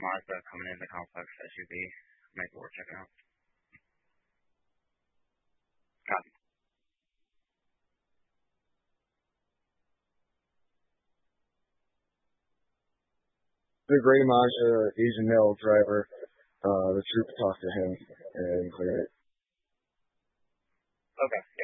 Mazda coming in the complex SUV. Might be worth checking out. Copy. The gray Mazda Asian male driver. The troop talked to him and cleared it. Okay.